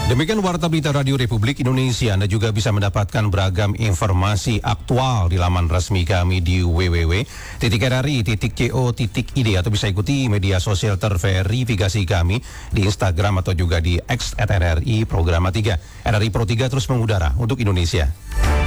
Demikian Warta Berita Radio Republik Indonesia. Anda juga bisa mendapatkan beragam informasi aktual di laman resmi kami di www.rri.co.id atau bisa ikuti media sosial terverifikasi kami di Instagram atau juga di @RRI Programa 3. RRI Pro 3 terus mengudara untuk Indonesia.